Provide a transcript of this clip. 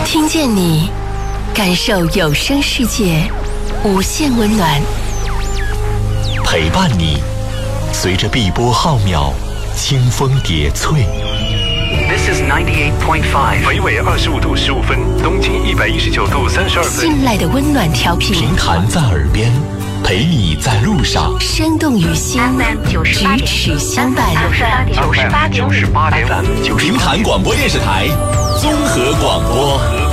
听见你，感受有声世界无限温暖， 陪伴你，随着碧波浩渺，清风叠翠。 This is 98.5， 北纬25度15分，东经119度32分。 信赖的温暖调频， 平弹在耳边，陪你在路上， 生动于心，咫尺相伴。 98.5， 平弹广播电视台综合广播。